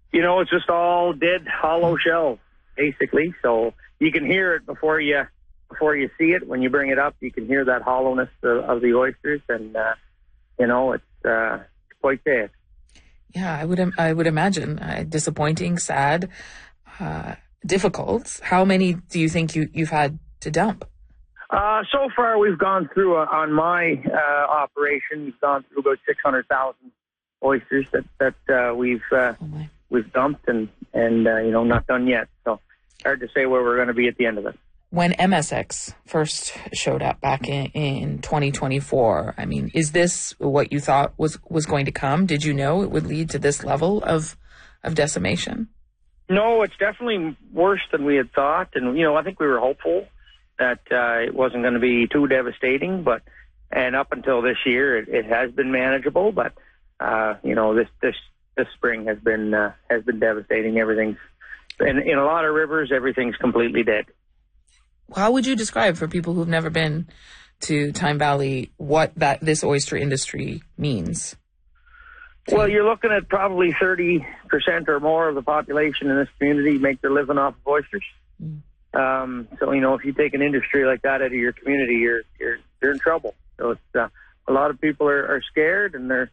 It's just all dead, hollow shells, basically. So you can hear it before you see it. When you bring it up, you can hear that hollowness of the oysters, and it's quite sad. Yeah, I would imagine disappointing, sad, difficult. How many do you think you've had to dump? So far, we've gone through on my operation. We've gone through about 600,000 oysters that we've dumped, and not done yet. So hard to say where we're going to be at the end of it. When MSX first showed up back in 2024, I mean, is this what you thought was going to come? Did you know it would lead to this level of decimation? No, it's definitely worse than we had thought. And, I think we were hopeful that it wasn't going to be too devastating. And up until this year, it has been manageable. But, this spring has been devastating. Everything's, in a lot of rivers, everything's completely dead. How would you describe for people who've never been to Tyne Valley what this oyster industry means? Well, you're looking at probably 30% or more of the population in this community make their living off of oysters. So if you take an industry like that out of your community, you're in trouble. So it's a lot of people are scared, and they're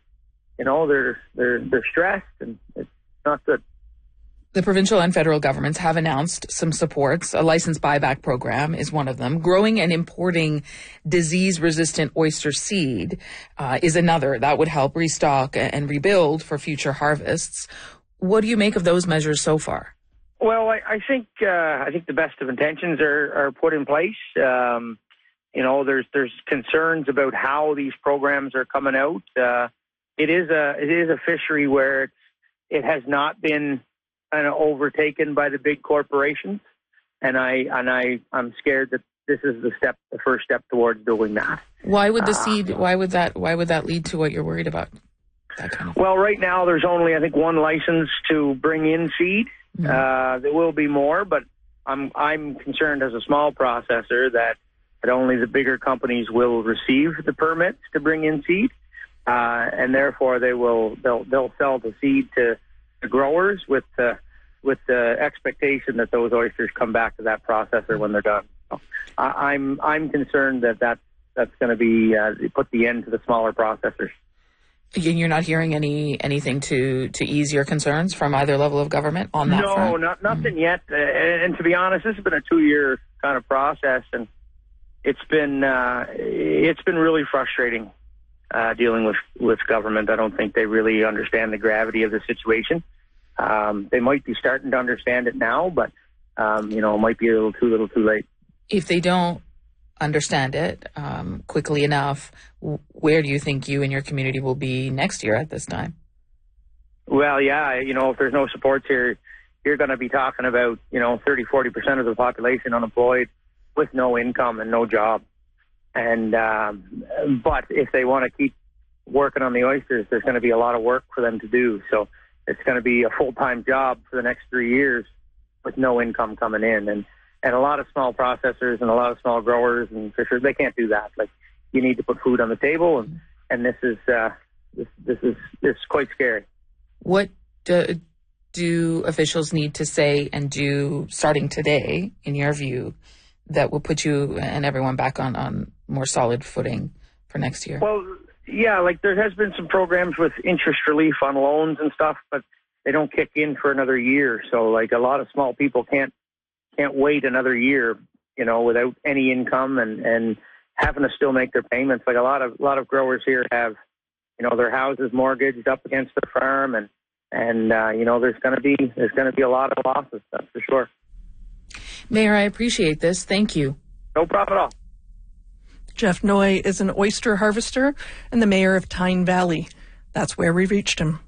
stressed, and it's not good. The provincial and federal governments have announced some supports. A license buyback program is one of them. Growing and importing disease-resistant oyster seed is another. That would help restock and rebuild for future harvests. What do you make of those measures so far? Well, I think the best of intentions are put in place. There's concerns about how these programs are coming out. It is a fishery where it has not been kind of overtaken by the big corporations, and I'm scared that this is the first step towards doing that. Why would the seed? Why would that lead to what you're worried about? That kind of thing? Well, right now there's only, I think, one license to bring in seed. Mm-hmm. There will be more, but I'm concerned as a small processor that only the bigger companies will receive the permits to bring in seed, and therefore they'll sell the seed to the growers with the expectation that those oysters come back to that processor when they're done. So I'm concerned that's going to be put the end to the smaller processors. You're not hearing anything to ease your concerns from either level of government on that front? No, nothing yet. And to be honest, this has been a 2-year kind of process, and it's been really frustrating dealing with government. I don't think they really understand the gravity of the situation. They might be starting to understand it now, but it might be a little too late. If they don't understand it quickly enough, where do you think you and your community will be next year at this time? Well, yeah, if there's no supports here, you're going to be talking about 30-40% of the population unemployed with no income and no job. And but if they want to keep working on the oysters, there's going to be a lot of work for them to do. So it's going to be a full-time job for the next 3 years with no income coming in. And a lot of small processors and a lot of small growers and fishers, they can't do that. Like, you need to put food on the table, and this is quite scary. What do officials need to say and do starting today, in your view, that will put you and everyone back on more solid footing for next year? Well, yeah, like there has been some programs with interest relief on loans and stuff, but they don't kick in for another year. So like a lot of small people can't wait another year, without any income and having to still make their payments. Like a lot of growers here have, their houses mortgaged up against the farm, and there's going to be a lot of losses, that's for sure. Mayor, I appreciate this. Thank you. No problem at all. Jeff Noy is an oyster harvester and the mayor of Tyne Valley. That's where we reached him.